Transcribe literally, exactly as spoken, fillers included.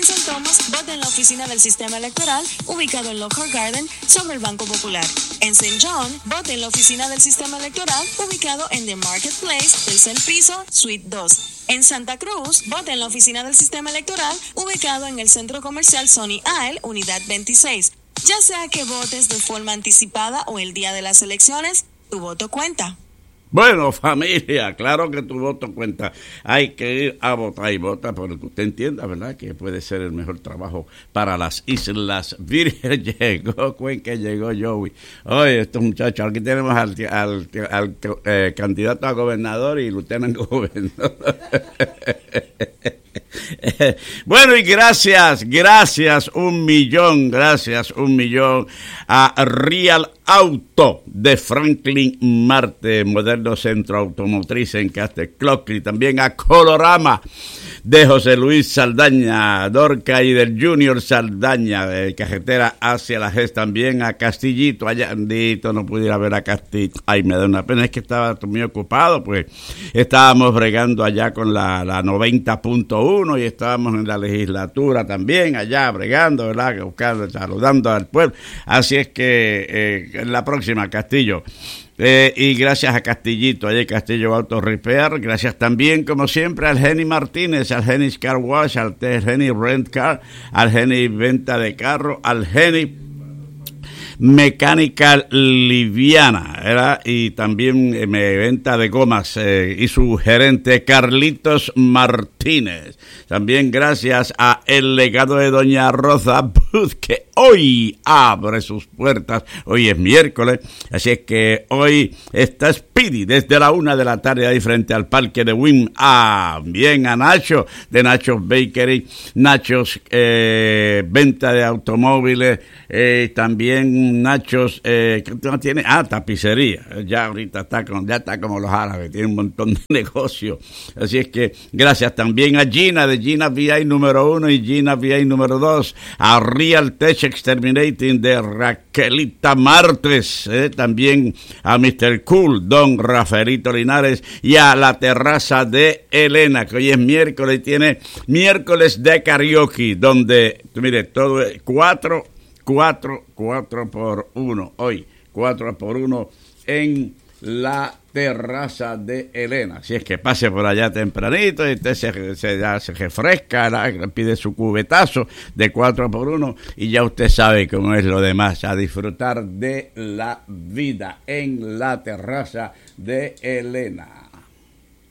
En San Tomás, vota en la oficina del sistema electoral, ubicado en Lockhart Garden, sobre el Banco Popular. En Saint John, vota en la oficina del sistema electoral, ubicado en The Marketplace, tercer piso, suite dos. En Santa Cruz, vota en la oficina del sistema electoral, ubicado en el centro comercial Sony Isle, unidad veintiséis. Ya sea que votes de forma anticipada o el día de las elecciones, tu voto cuenta. Bueno, familia, claro que tu voto cuenta. Hay que ir a votar y vota por el que usted entienda, ¿verdad? Que puede ser el mejor trabajo para las Islas Vírgenes. Llegó Cuenca, llegó Joey. Oye, estos muchachos, aquí tenemos al, al, al, al eh, candidato a gobernador y lieutenant gobernador. Bueno, y gracias, gracias, un millón, gracias, un millón a Real Auto de Franklin Marte, moderno centro automotriz en Castle Clock, y también a Colorama de José Luis Saldaña, Dorca y del Junior Saldaña, de carretera hacia la G E S, también a Castillito, allá andito, no pudiera ver a Castillito, ay, me da una pena, es que estaba muy ocupado, pues estábamos bregando allá con la, la noventa punto uno y estábamos en la legislatura también, allá bregando, ¿verdad?, buscando, saludando al pueblo, así es que eh, en la próxima, Castillo. Eh, y gracias a Castillito, allí Castillo Auto Repair, gracias también como siempre al Geni Martínez, al Geni Car Wash, al Geni Rent Car, al Geni Venta de Carro, al Geni Mecánica Liviana, ¿verdad? Y también eh, venta de gomas eh, y su gerente Carlitos Martínez. También gracias a El Legado de Doña Rosa Booth, que hoy abre sus puertas. Hoy es miércoles, así es que hoy está Speedy desde la una de la tarde ahí frente al parque de Wynn. Ah, bien a Nacho de Nachos Bakery, Nachos eh, venta de automóviles, eh, también Nachos, eh, ¿qué tema tiene? Ah, tapicería. Ya ahorita está con, ya está como los árabes, tiene un montón de negocios. Así es que gracias también a Gina de Gina V I número uno y Gina V I número dos, a Real Tech Exterminating de Raquelita Martes, eh, también a mister Cool, Don Rafaelito Linares, y a la terraza de Elena, que hoy es miércoles y tiene miércoles de karaoke, donde, mire, todo es cuatro, cuatro, cuatro por uno, hoy, cuatro por uno en la terraza de Elena. Así es que pase por allá tempranito y usted se, se, ya se refresca, ¿la? Pide su cubetazo de cuatro por uno y ya usted sabe cómo es lo demás, a disfrutar de la vida en la terraza de Elena.